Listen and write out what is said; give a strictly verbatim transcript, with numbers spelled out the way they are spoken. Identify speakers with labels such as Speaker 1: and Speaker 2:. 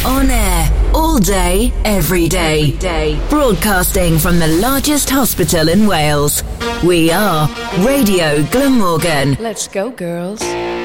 Speaker 1: On air, all day, every day. Broadcasting from the largest hospital in Wales. We are Radio Glamorgan.
Speaker 2: Let's go, girls.